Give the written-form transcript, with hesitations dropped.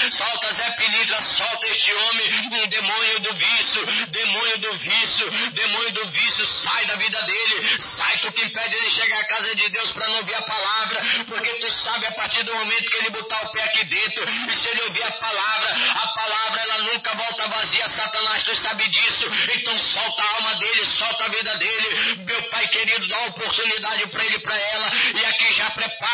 solta Zé Pilintra, solta este homem, demônio do vício, demônio do vício, demônio do vício, sai da vida dele, sai tu que impede ele chegar à casa de Deus para não ouvir a palavra, porque tu sabe a partir do momento que ele botar o pé aqui dentro, e se ele ouvir a palavra ela nunca volta vazia, Satanás, tu sabe disso, então solta a alma dele, solta a vida dele, meu Pai querido, dá uma oportunidade para ele e para ela, e aqui já prepara